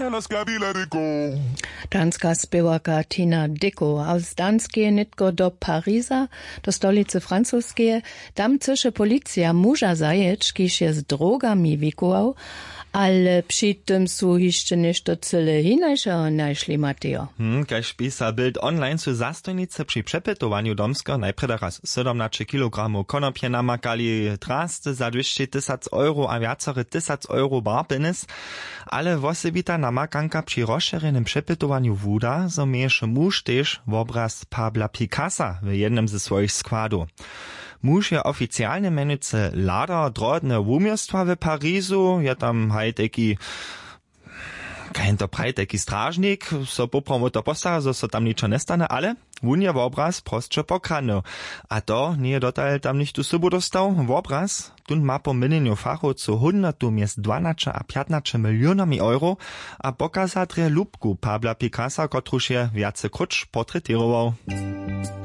Laska Bila Diko. Danska spěwaka Tina Dicko a z Danskie nitko do Pariza, do stolicy francuskie. Tam chce policja muža zajeć, kiž je z drogami wikuał, ale przy tym su jeszcze nešto cyle hinajšeho najšli, Mateo. Kaž pisa Bild online su zastojnice przy przepytowaniu domsko najpreda raz 17 kg konopie namakali trasty za 200 000 € a viacore 1000 € barpenis, ale wosebita namakanka przy rozszerenym przepytowaniu wuda, zo mieješe muž tež w obraz Pabla Picassa w jednym ze swoich składów. Muž je oficjalnie menujce lada drodne wumiostwa w Parizu, je tam hajteki kein to prajteki strażnik, so popromo to postara, so tam niczo nestane, ale wun je w obraz prostsze pokrano. A to nie dotal tam nicht do subu dostał, w obraz, tun ma po minneniu fachowcu 100 miest 12 a 15 milionami euro, a pokazać lubku Pabla Picassa, kotruż je wiace krucz portretirował.